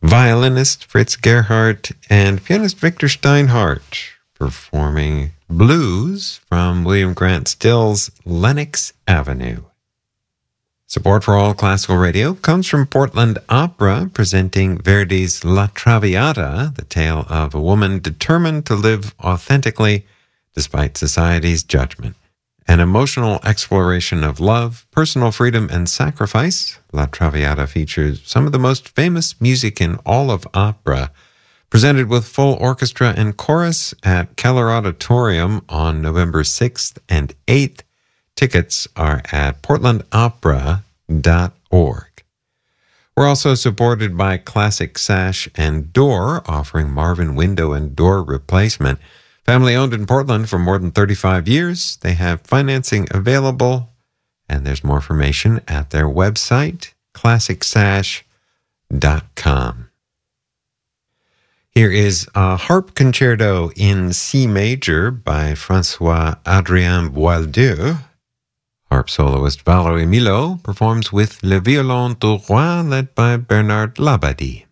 violinist Fritz Gerhardt, and pianist Victor Steinhardt, performing blues from William Grant Still's Lenox Avenue. Support for All Classical Radio comes from Portland Opera, presenting Verdi's La Traviata, the tale of a woman determined to live authentically despite society's judgment. An emotional exploration of love, personal freedom, and sacrifice, La Traviata features some of the most famous music in all of opera, presented with full orchestra and chorus at Keller Auditorium on November 6th and 8th. Tickets are at portlandopera.org. We're also supported by Classic Sash and Door, offering Marvin window and door replacement. Family owned in Portland for more than 35 years. They have financing available, and there's more information at their website, classicsash.com. Here is a harp concerto in C major by François-Adrien Boieldieu. Harp soloist Valerie Milot performs with Le Violon du Roi, led by Bernard Labadie.